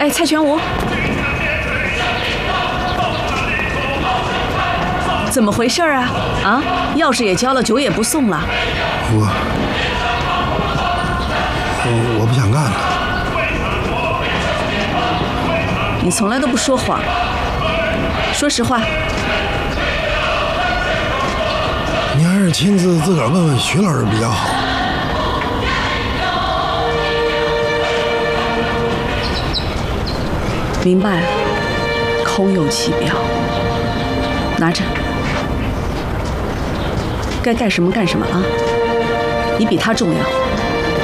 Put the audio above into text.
哎，蔡全武，怎么回事啊？啊，钥匙也交了，酒也不送了。 我不想干了。 你从来都不说谎，说实话。 你还是亲自自个儿问问徐老师比较好。 明白，空有其表。拿着，该干什么干什么啊！你比他重要。